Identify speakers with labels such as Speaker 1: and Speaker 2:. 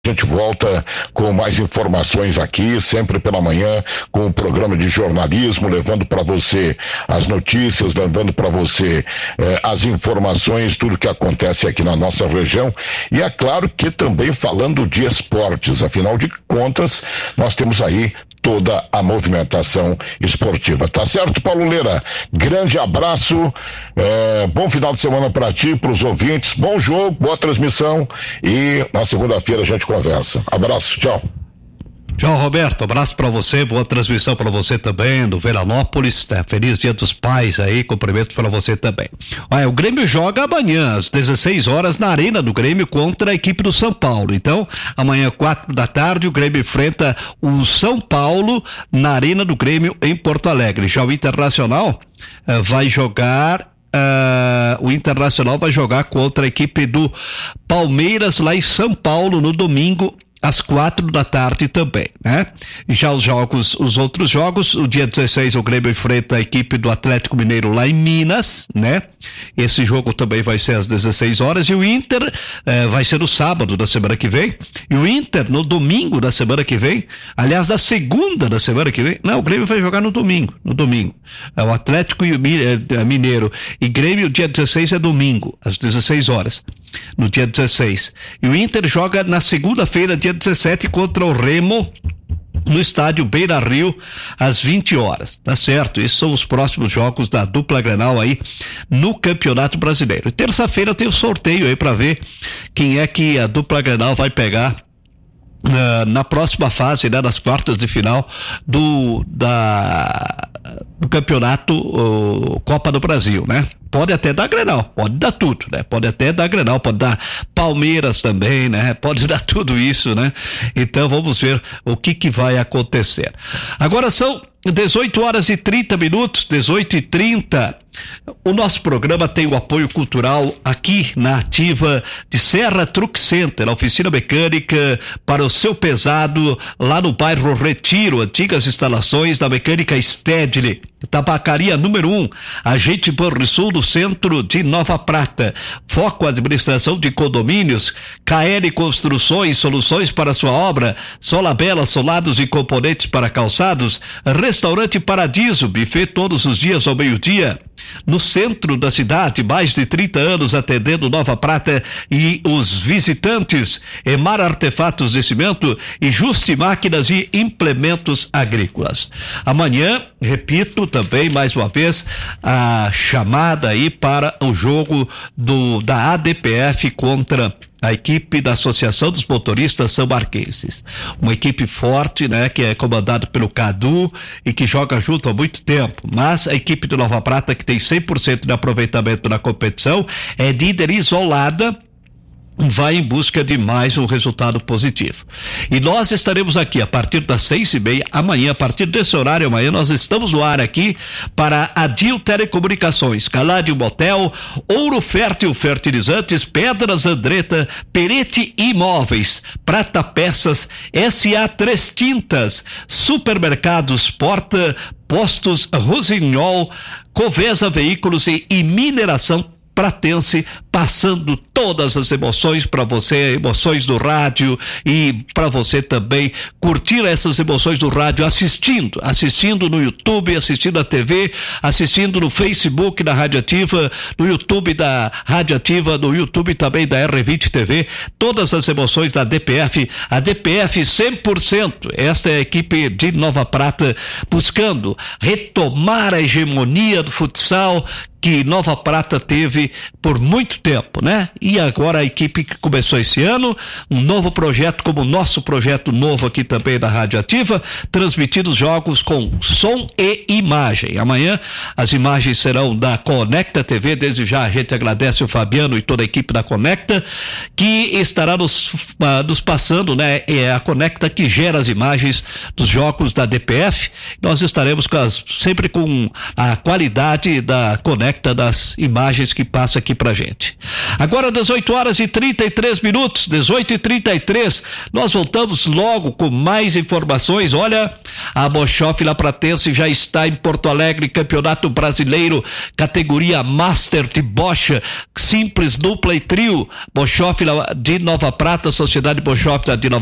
Speaker 1: A gente volta com mais informações aqui, sempre pela manhã, com o programa de jornalismo, levando para você as notícias, levando para você as informações, tudo que acontece aqui na nossa região. E é claro que também falando de esportes, afinal de contas, nós temos aí toda a movimentação esportiva. Tá certo, Paulo Leira? Grande abraço, bom final de semana para ti, para os ouvintes, bom jogo, boa transmissão e na segunda-feira a gente conversa. Abraço, tchau.
Speaker 2: Tchau, Roberto, abraço pra você, boa transmissão pra você também, do Veranópolis, feliz dia dos pais aí, cumprimentos pra você também. Olha, o Grêmio joga amanhã, às 16 horas, na Arena do Grêmio contra a equipe do São Paulo. Então, amanhã, 4 da tarde, o Grêmio enfrenta o São Paulo na Arena do Grêmio em Porto Alegre. Já o Internacional vai jogar o Internacional vai jogar contra a equipe do Palmeiras lá em São Paulo no domingo às 4 da tarde também, né? Já os outros jogos, o dia 16 o Grêmio enfrenta a equipe do Atlético Mineiro lá em Minas, né? Esse jogo também vai ser às 16 horas e o Inter vai ser no sábado da semana que vem, e o Inter no domingo da semana que vem, aliás, na segunda da semana que vem, não, o Grêmio vai jogar no domingo, o Atlético Mineiro e Grêmio dia 16 é domingo, às 16 horas. No dia 16. E o Inter joga na segunda-feira, dia 17, contra o Remo, no estádio Beira-Rio, às 20 horas. Tá certo? Esses são os próximos jogos da dupla Grenal aí no Campeonato Brasileiro. E terça-feira tem o sorteio aí pra ver quem é que a dupla Grenal vai pegar na próxima fase, né, das quartas de final do campeonato Copa do Brasil, né? Pode até dar Grenal, pode dar tudo, né? Pode até dar Grenal, pode dar Palmeiras também, né? Pode dar tudo isso, né? Então vamos ver o que vai acontecer. Agora são 18 horas e 30 minutos, 18h30. O nosso programa tem o apoio cultural aqui na Ativa de Serra Truck Center, a oficina mecânica para o seu pesado, lá no bairro Retiro, antigas instalações da mecânica Stedley. Tabacaria número 1, Agente Banrisul do centro de Nova Prata. Foco administração de condomínios, KL Construções, soluções para sua obra, Solabela, solados e componentes para calçados, Restaurante Paradiso, buffet todos os dias ao meio-dia. No centro da cidade, mais de 30 anos atendendo Nova Prata e os visitantes. Emar Artefatos de Cimento e Juste Máquinas e Implementos Agrícolas. Amanhã, repito também mais uma vez a chamada aí para o jogo da ADPF contra a equipe da Associação dos Motoristas São Marquenses. Uma equipe forte, né, que é comandada pelo Cadu e que joga junto há muito tempo. Mas a equipe do Nova Prata, que tem 100% de aproveitamento na competição, é líder isolada, vai em busca de mais um resultado positivo. E nós estaremos aqui a partir das 6:30 amanhã, a partir desse horário amanhã, nós estamos no ar aqui para a Dil Telecomunicações, Caládio Motel, Ouro Fértil Fertilizantes, Pedras Andretta, Perete Imóveis, Prata Peças, SA Três Tintas, Supermercados Porta, Postos Rossignol, Covesa Veículos e Mineração Pratense, passando todas as emoções para você, emoções do rádio, e para você também curtir essas emoções do rádio assistindo no YouTube, assistindo a TV, assistindo no Facebook da Rádio Ativa, no YouTube da Rádio Ativa, no YouTube também da R20 TV, todas as emoções da DPF, a DPF 100%, esta é a equipe de Nova Prata buscando retomar a hegemonia do futsal que Nova Prata teve por muito tempo, né? E agora a equipe que começou esse ano, um novo projeto, como o nosso projeto novo aqui também da Rádio Ativa, transmitindo jogos com som e imagem. Amanhã as imagens serão da Conecta TV, desde já a gente agradece o Fabiano e toda a equipe da Conecta, que estará nos passando, né? É a Conecta que gera as imagens dos jogos da DPF. Nós estaremos sempre com a qualidade da Conecta, das imagens que passa aqui pra gente. Agora 18h33, 18h33. Nós voltamos logo com mais informações. Olha, a Boschófila Pratense já está em Porto Alegre, Campeonato Brasileiro, categoria Master de Bosch, simples, dupla e trio. Boschófila de Nova Prata, Sociedade Boschófila de Nova